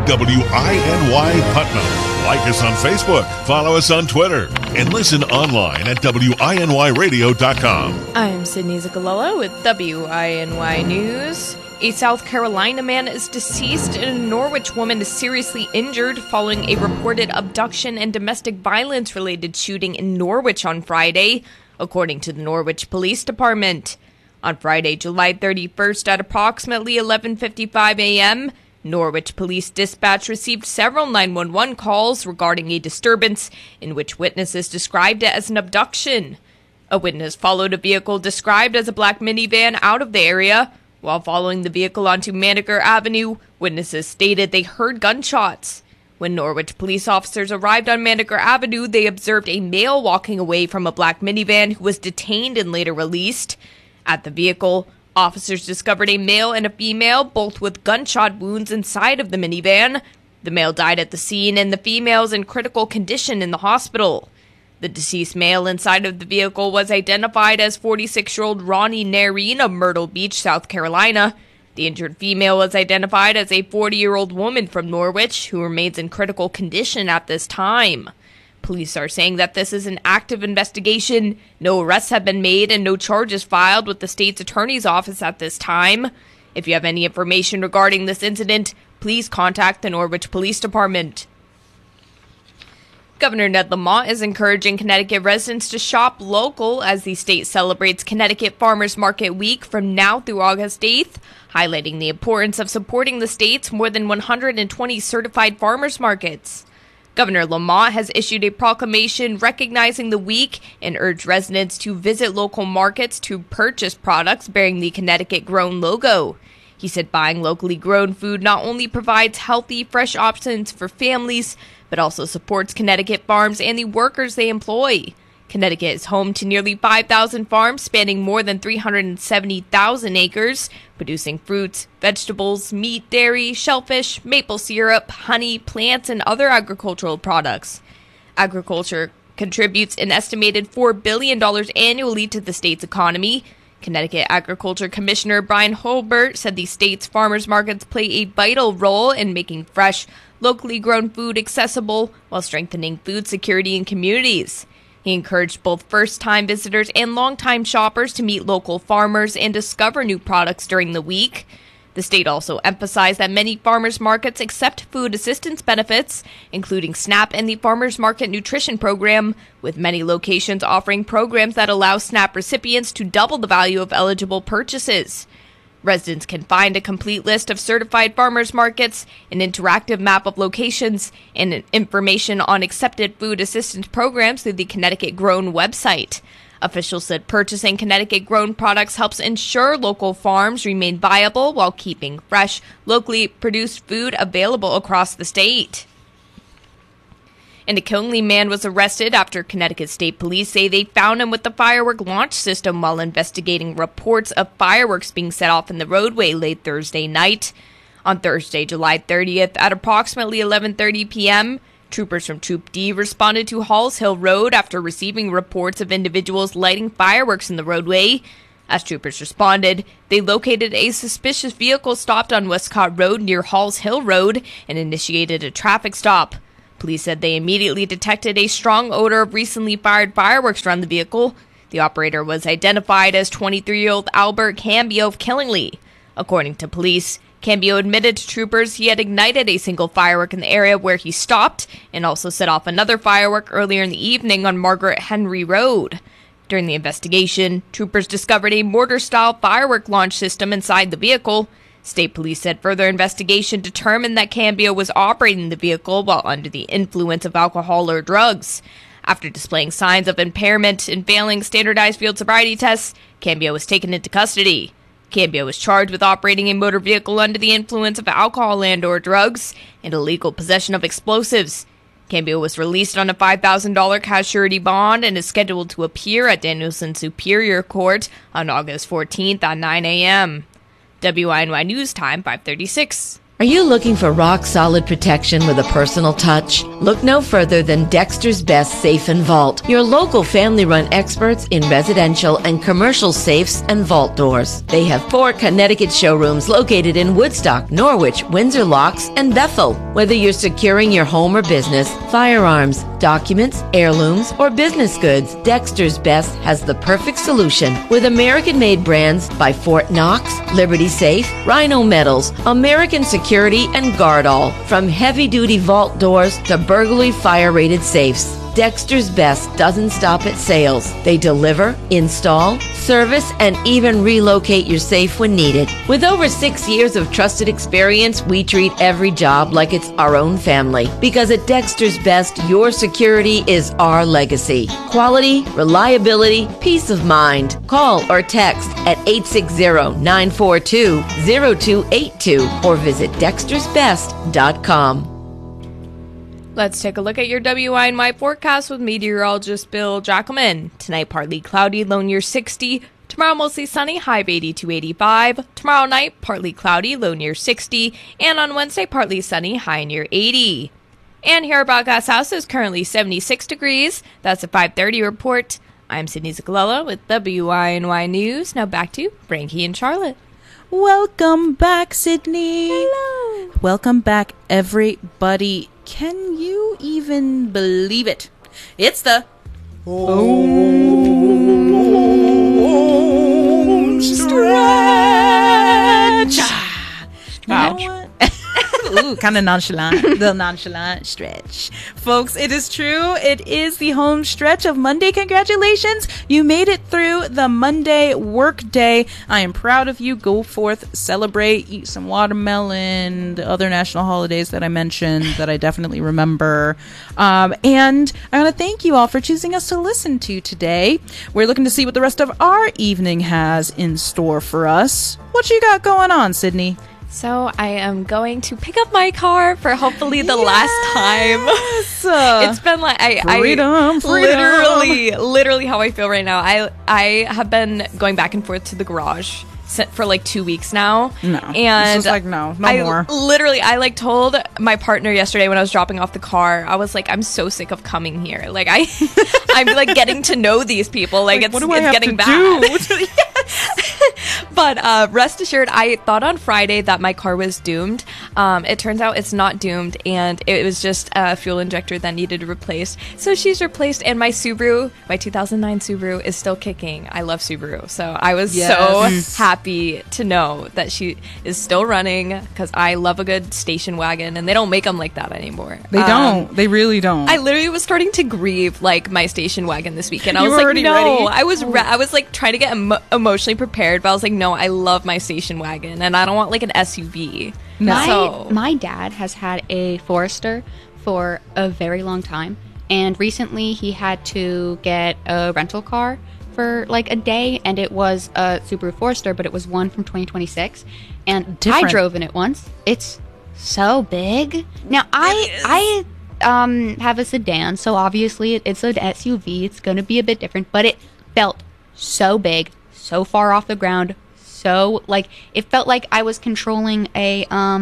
WINY Putnam. Like us on Facebook, follow us on Twitter, and listen online at WINYradio.com. I'm Sydney Zicalella with WINY News. A South Carolina man is deceased and a Norwich woman is seriously injured following a reported abduction and domestic violence-related shooting in Norwich on Friday, according to the Norwich Police Department. On Friday, July 31st at approximately 11:55 a.m., Norwich Police Dispatch received several 911 calls regarding a disturbance in which witnesses described it as an abduction. A witness followed a vehicle described as a black minivan out of the area. While following the vehicle onto Manager Avenue, witnesses stated they heard gunshots. When Norwich police officers arrived on Manager Avenue, they observed a male walking away from a black minivan who was detained and later released. At the vehicle, officers discovered a male and a female, both with gunshot wounds inside of the minivan. The male died at the scene and the female is in critical condition in the hospital. The deceased male inside of the vehicle was identified as 46-year-old Ronnie Nareen of Myrtle Beach, South Carolina. The injured female was identified as a 40-year-old woman from Norwich who remains in critical condition at this time. Police are saying that this is an active investigation. No arrests have been made and no charges filed with the state's attorney's office at this time. If you have any information regarding this incident, please contact the Norwich Police Department. Governor Ned Lamont is encouraging Connecticut residents to shop local as the state celebrates Connecticut Farmers Market Week from now through August 8th, highlighting the importance of supporting the state's more than 120 certified farmers markets. Governor Lamont has issued a proclamation recognizing the week and urged residents to visit local markets to purchase products bearing the Connecticut Grown logo. He said buying locally grown food not only provides healthy, fresh options for families, but also supports Connecticut farms and the workers they employ. Connecticut is home to nearly 5,000 farms spanning more than 370,000 acres, producing fruits, vegetables, meat, dairy, shellfish, maple syrup, honey, plants, and other agricultural products. Agriculture contributes an estimated $4 billion annually to the state's economy. Connecticut Agriculture Commissioner Brian Holbert said the state's farmers markets play a vital role in making fresh, locally grown food accessible while strengthening food security in communities. He encouraged both first-time visitors and long-time shoppers to meet local farmers and discover new products during the week. The state also emphasized that many farmers markets accept food assistance benefits, including SNAP and the Farmers Market Nutrition Program, with many locations offering programs that allow SNAP recipients to double the value of eligible purchases. Residents can find a complete list of certified farmers markets, an interactive map of locations, and information on accepted food assistance programs through the Connecticut Grown website. Officials said purchasing Connecticut Grown products helps ensure local farms remain viable while keeping fresh, locally produced food available across the state. And a Conley man was arrested after Connecticut State Police say they found him with the firework launch system while investigating reports of fireworks being set off in the roadway late Thursday night. On Thursday, July 30th, at approximately 11:30 p.m., troopers from Troop D responded to Halls Hill Road after receiving reports of individuals lighting fireworks in the roadway. As troopers responded, they located a suspicious vehicle stopped on Westcott Road near Halls Hill Road and initiated a traffic stop. Police said they immediately detected a strong odor of recently fired fireworks around the vehicle. The operator was identified as 23-year-old Albert Cambio of Killingly. According to police, Cambio admitted to troopers he had ignited a single firework in the area where he stopped and also set off another firework earlier in the evening on Margaret Henry Road. During the investigation, troopers discovered a mortar-style firework launch system inside the vehicle. State police said further investigation determined that Cambio was operating the vehicle while under the influence of alcohol or drugs. After displaying signs of impairment and failing standardized field sobriety tests, Cambio was taken into custody. Cambio was charged with operating a motor vehicle under the influence of alcohol and or drugs and illegal possession of explosives. Cambio was released on a $5,000 cash surety bond and is scheduled to appear at Danielson Superior Court on August 14th at 9 a.m. WINY News Time, 5:36. Are you looking for rock-solid protection with a personal touch? Look no further than Dexter's Best Safe and Vault, your local family-run experts in residential and commercial safes and vault doors. They have 4 Connecticut showrooms located in Woodstock, Norwich, Windsor Locks, and Bethel. Whether you're securing your home or business, firearms, documents, heirlooms, or business goods, Dexter's Best has the perfect solution with American-made brands by Fort Knox, Liberty Safe, Rhino Metals, American Security, and Guardall. From heavy-duty vault doors to burglary fire-rated safes, Dexter's Best doesn't stop at sales. They deliver, install, service, and even relocate your safe when needed. With over 6 years of trusted experience, we treat every job like it's our own family. Because at Dexter's Best, your security is our legacy. Quality, reliability, peace of mind. Call or text at 860-942-0282 or visit dextersbest.com. Let's take a look at your WINY forecast with meteorologist Bill Jackelman. Tonight, partly cloudy, low near 60. Tomorrow, mostly sunny, high of 80 to 85. Tomorrow night, partly cloudy, low near 60. And on Wednesday, partly sunny, high near 80. And here at Broadcast House is currently 76 degrees. That's a 5:30 report. I'm Sydney Zagalella with WINY News. Now back to Frankie and Charlotte. Welcome back, Sydney. Hello. Welcome back, everybody. Can you even believe it? It's the home stretch. You know what? Ooh, kind of nonchalant. The nonchalant stretch. Folks, it is true. It is the home stretch of Monday. Congratulations. You made it through the Monday work day. I am proud of you. Go forth, celebrate, eat some watermelon, the other national holidays that I mentioned that I definitely remember. And I want to thank you all for choosing us to listen to today. We're looking to see what the rest of our evening has in store for us. What you got going on, Sydney? So I am going to pick up my car for hopefully the last time. It's been like freedom. literally how I feel right now. I have been going back and forth to the garage for like 2 weeks now. No, and it's just like no more. I like told my partner yesterday when I was dropping off the car, I was like, I'm so sick of coming here. Like I'm like getting to know these people. Like it's getting bad. But rest assured, I thought on Friday that my car was doomed. It turns out it's not doomed, and it was just a fuel injector that needed replaced. So she's replaced, and my Subaru, my 2009 Subaru, is still kicking. I love Subaru, so I was so happy to know that she is still running, because I love a good station wagon, and they don't make them like that anymore. They don't. They really don't. I literally was starting to grieve like my station wagon this weekend. I was like, no. Ready? I was like trying to get emotionally prepared, but I was like, no, I love my station wagon, and I don't want like an SUV. My dad has had a Forester for a very long time, and recently he had to get a rental car for like a day, and it was a Subaru Forester, but it was one from 2026, and I drove in it once. It's so big. Now I have a sedan, so obviously it's an SUV. It's going to be a bit different, but it felt so big, so far off the ground. So, like, it felt like I was controlling a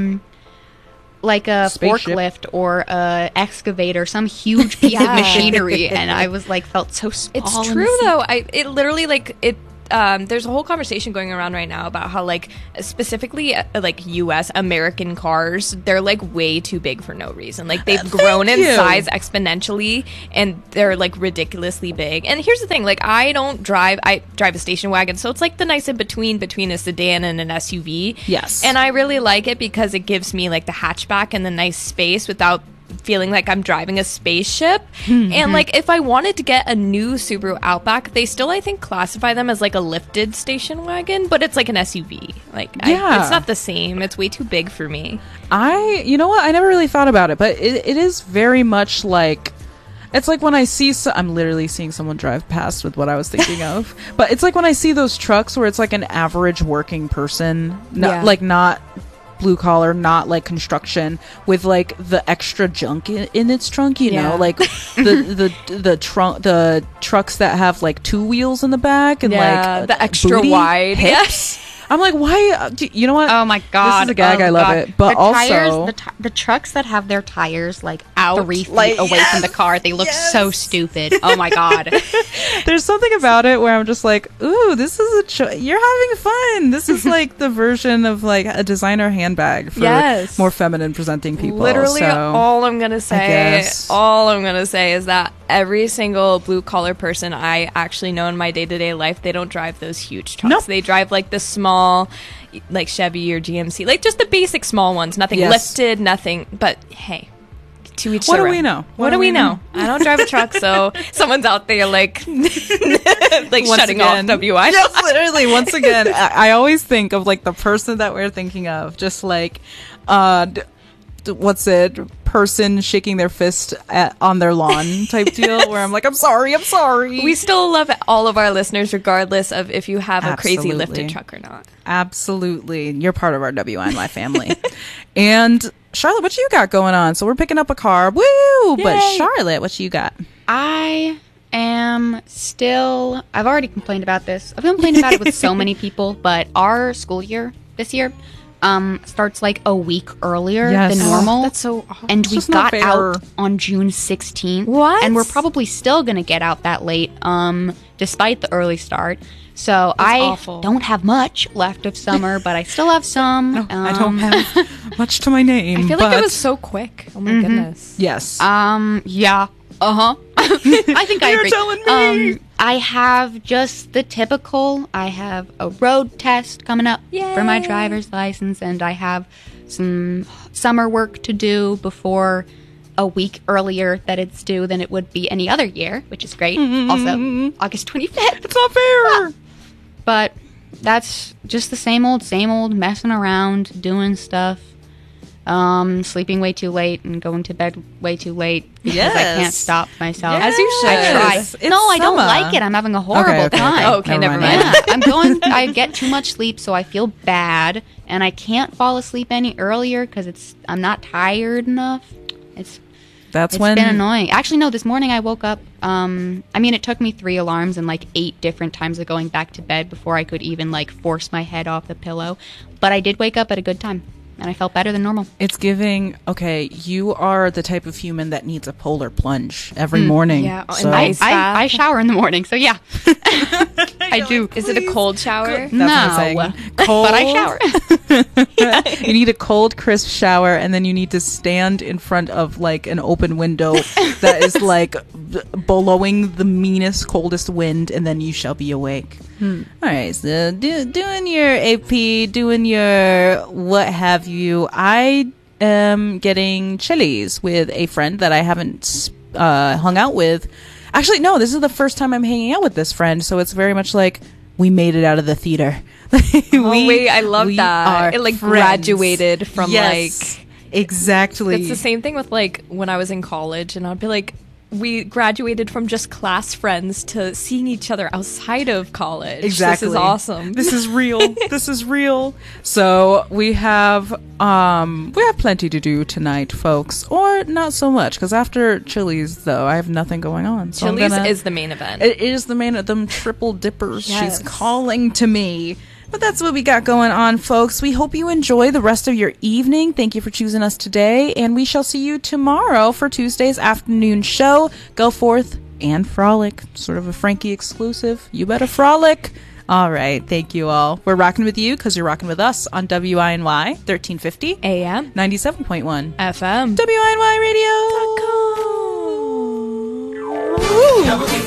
forklift or a excavator, some huge piece of machinery, and I was like, felt so small. It's true though. It literally like it. There's a whole conversation going around right now about how, like, specifically, like, U.S. American cars, they're, like, way too big for no reason. Like, they've grown in size exponentially, and they're, like, ridiculously big. And here's the thing, like, I drive a station wagon, so it's, like, the nice in-between between a sedan and an SUV. Yes. And I really like it because it gives me, like, the hatchback and the nice space without feeling like I'm driving a spaceship. And like if I wanted to get a new Subaru Outback, they still I think classify them as like a lifted station wagon, but it's like an SUV. Like it's not the same. It's way too big for me. You know what, I never really thought about it, but it is very much like, it's like when I see I'm literally seeing someone drive past with what I was thinking of, but it's like when I see those trucks where it's like an average working person, not blue collar, not like construction, with like the extra junk in its trunk, you know, like the trucks that have like 2 wheels in the back and like the extra wide hips. I'm like, why? You know what? Oh my god! This is a gag. Oh I love God. it. But the also, tires, the trucks that have their tires like Out, 3 feet like, away from the car, they look so stupid. Oh my god! there's something about it where I'm just like, ooh, this is you're having fun. This is like the version of like a designer handbag for more feminine presenting people. Literally, so, all I'm gonna say is that every single blue collar person I actually know in my day-to-day life, they don't drive those huge trucks. Nope. They drive like the small, like Chevy or GMC, like just the basic small ones. Nothing lifted, nothing. But hey, to each what their do own. we know? What do we know? I don't drive a truck, so someone's out there like like Once shutting again, off WI. Yes, literally. Once again, I always think of like the person that we're thinking of, just like, what's it? Person shaking their fist on their lawn type deal, where I'm like, I'm sorry. We still love all of our listeners, regardless of if you have a crazy Absolutely. lifted truck or not. Absolutely. You're part of our WNY family. And Charlotte, what you got going on? So we're picking up a car. Woo! Yay. But Charlotte, what you got? I am still. I've already complained about this. I've complained about it with so many people, but our school year this year starts like a week earlier Yes. than normal. That's so awful. And It's we just not got fair. out on June 16th. What? And we're probably still going to get out that late, despite the early start. So I awful. don't have much left of summer, but I still have some. I don't have much to my name. I feel like but it was so quick. Oh my goodness. yes. Yeah. Uh-huh. I think I You're agree. telling me. I have just the typical. I have a road test coming up for my driver's license, and I have some summer work to do before a week earlier that it's due than it would be any other year, which is great. Also, August 25th. It's not fair. But that's just the same old messing around, doing stuff. Sleeping way too late and going to bed way too late because I can't Yes. stop myself. As you should. I try. It's No, I don't summer. like it. I'm having a horrible Okay. time. Okay, never mind. Yeah, I get too much sleep, so I feel bad, and I can't fall asleep any earlier because I'm not tired enough. It's That's been when annoying. Actually, no. This morning I woke up. It took me 3 alarms and like 8 different times of going back to bed before I could even like force my head off the pillow. But I did wake up at a good time, and I felt better than normal. it's giving. Okay, you are the type of human that needs a polar plunge every morning. Yeah, and So ice. I shower in the morning, so yeah, I do. Is it a cold shower? That's what I'm saying. Cold, But I shower. You need a cold, crisp shower, and then you need to stand in front of like an open window that is like blowing the meanest, coldest wind, and then you shall be awake. All right, so doing your AP, doing your what have you. I am getting Chili's with a friend that I haven't hung out with. Actually, no, this is the first time I'm hanging out with this friend, so it's very much like we made it out of the theater. I love we that. are It like friends. graduated from Yes, exactly. It's the same thing with like when I was in college, and I'd be like, we graduated from just class friends to seeing each other outside of college. Exactly. This is awesome. This is real. This is real. So we have plenty to do tonight, folks, or not so much, because after Chili's, though, I have nothing going on. So Chili's is the main event. It is the main of them triple dippers. Yes. She's calling to me. But that's what we got going on, folks. We hope you enjoy the rest of your evening. Thank you for choosing us today, and we shall see you tomorrow for Tuesday's afternoon show. Go forth and frolic. Sort of a Frankie exclusive. You better frolic. All right. Thank you all. We're rocking with you because you're rocking with us on WINY 1350 AM 97.1 FM WINY Radio.